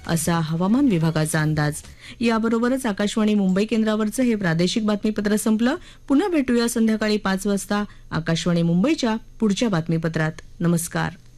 असा हवामान विभागाचा अंदाज. याबरोबरच आकाशवाणी मुंबई केंद्रावरचं हे प्रादेशिक बातमीपत्र संपलं. पुन्हा भेटूया संध्याकाळी 5 वाजता आकाशवाणी मुंबईच्या पुढच्या बातमीपत्रात. नमस्कार.